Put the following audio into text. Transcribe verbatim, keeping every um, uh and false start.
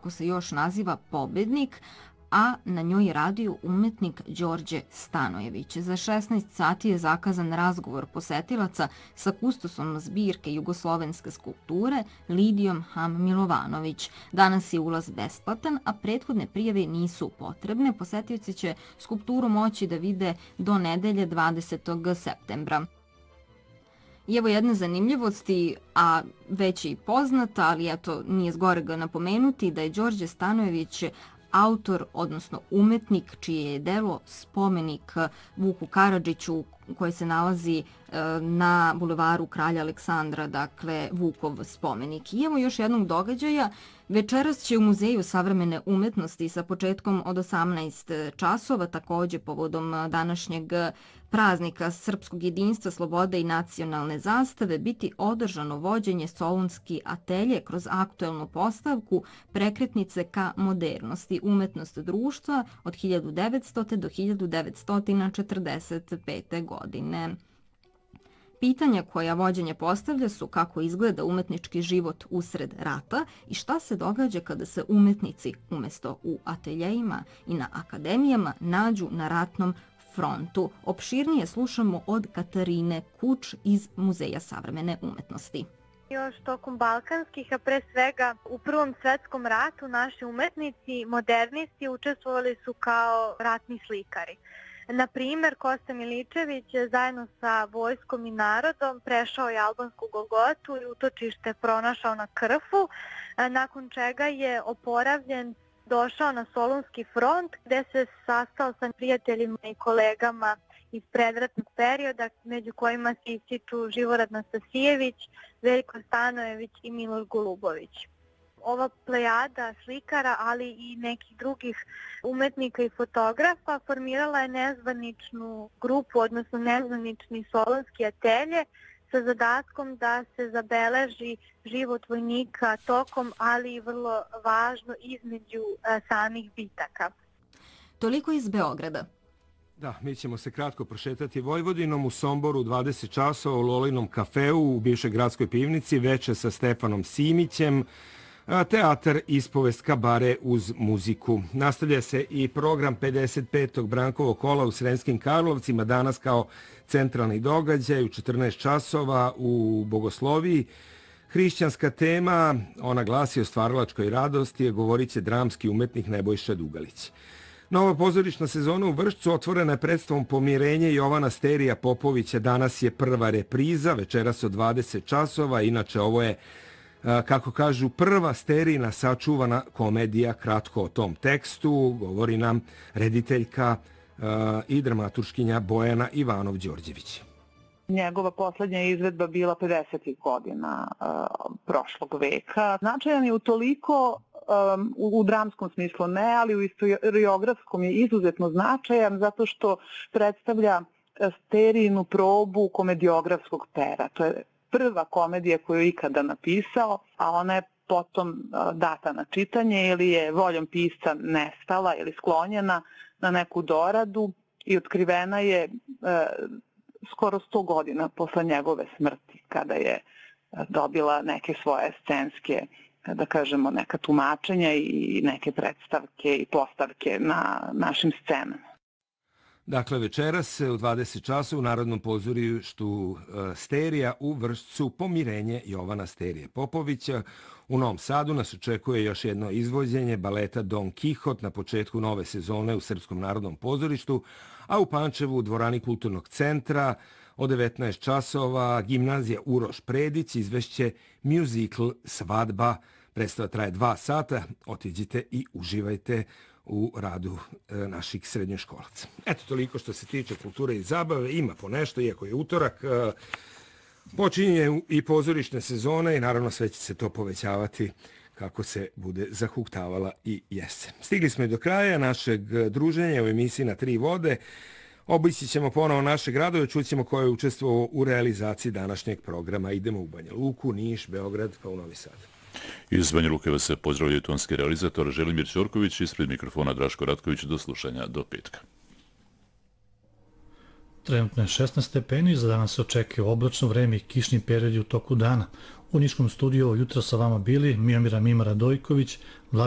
kako se još naziva Pobednik, a na njoj je radio umetnik Đorđe Stanojević. Za šesnaest sati je zakazan razgovor posetilaca sa kustosom zbirke jugoslovenske skulpture Lidijom Ham Milovanović. Danas je ulaz besplatan, a prethodne prijave nisu potrebne. Posetioci će skulpturu moći da vide do nedelje dvadesetog septembra. I evo jedne zanimljivosti, a već je i poznata, ali eto nije zgorega napomenuti da je Đorđe Stanojević autor, odnosno umetnik, čije je delo spomenik Vuku Karadžiću koji se nalazi na bulevaru Kralja Aleksandra, dakle Vukov spomenik. I evo još jednog događaja. Večeras će u Muzeju savremene umetnosti sa početkom od osamnaest časova, također povodom današnjeg praznika srpskog jedinstva, slobode i nacionalne zastave, biti održano vođenje Solunski atelje kroz aktuelnu postavku Prekretnice ka modernosti, umetnost društva od hiljadu devetstote do hiljadu devetsto četrdeset pete. godine. Pitanja koja vođenje postavlja su kako izgleda umetnički život usred rata i šta se događa kada se umetnici umjesto u ateljejima i na akademijama nađu na ratnom frontu. Opširnije slušamo od Katarine Kuč iz Muzeja savremene umetnosti. Još tokom balkanskih, a pre svega u Prvom svetskom ratu, naši umetnici, modernisti, učestvovali su kao ratni slikari. Na primjer, Kosta Miličević zajedno sa vojskom i narodom prešao je albansku Golgotu i utočište pronašao na Krfu, nakon čega je oporavljen, došao na Solunski front gdje se sastao sa prijateljima i kolegama iz predratnog perioda, među kojima se ističu Živorad Nastasijević, Veljko Stanojević i Miloš Golubović. Ova plejada slikara, ali i nekih drugih umetnika i fotografa formirala je nezvaničnu grupu, odnosno nezvanični Solunski atelje sa zadatkom da se zabeleži život vojnika tokom, ali i vrlo važno između a, samih bitaka. Toliko iz Beograda. Da, mi ćemo se kratko prošetati Vojvodinom u Somboru dvadeset časova u Lolinom kafeu u bivšoj gradskoj pivnici, veče sa Stefanom Simićem, teatar ispovest kabare uz muziku. Nastavlja se i program pedeset petog Brankovog kola u Sremskim Karlovcima, danas kao centralni događaj u četrnaest časova u Bogosloviji. Hrišćanska tema, ona glasi o stvaralačkoj radosti, je govorit će dramski umetnik Nebojša Dugalić. Nova pozorišna sezona u Vršcu otvorena je predstavom Pomirenje Jovana Sterija Popovića. Danas je prva repriza, večeras od dvadeset časova. Inače, ovo je, kako kažu, prva Sterijina sačuvana komedija. Kratko o tom tekstu govori nam rediteljka i dramaturškinja Bojana Ivanov-Đorđević. Njegova posljednja izvedba bila pedesetih godina uh, prošlog veka. Značajan je utoliko, um, u, u dramskom smislu ne, ali u istoriografskom je izuzetno značajan zato što predstavlja Sterijinu probu komediografskog pera. To je prva komedija koju je ikada napisao, a ona je potom uh, data na čitanje ili je voljom pisca nestala ili sklonjena na neku doradu i otkrivena je uh, skoro sto godina posle njegove smrti, kada je dobila neke svoje scenske, da kažemo, neka tumačenja i neke predstavke i postavke na našim scenama. Dakle, večeras u dvadeset časova u Narodnom pozorištu Sterija u Vršcu Pomirenje Jovana Sterije Popovića. U Novom Sadu nas očekuje još jedno izvođenje baleta Don Kihot na početku nove sezone u Srpskom narodnom pozorištu, a u Pančevu u dvorani Kulturnog centra od devetnaest časova gimnazija Uroš Predić izvešće muzikl Svadba. Predstava traje dva sata. Otiđite i uživajte u radu naših srednjoškolaca. Eto, toliko što se tiče kulture i zabave. Ima po nešto, iako je utorak. Počinje i pozorišne sezone i naravno sve će se to povećavati kako se bude zahuktavala i jesen. Stigli smo i do kraja našeg druženja u emisiji Na tri vode. Obići ćemo ponovo naše gradove, čućemo ko je učestvovao u realizaciji današnjeg programa. Idemo u Banja Luku, Niš, Beograd pa u Novi Sad. Iz Banja Luke vas se pozdravljaju tonski realizator Želimir Ćorković, ispred mikrofona Draško Ratković. Do slušanja do petka. Trenutno je šesnaest stepeni, za danas se očekuje oblačno vreme i kišni periodi u toku dana. U Niškom studiju jutro sa vama bili Miomira Mima Radojković,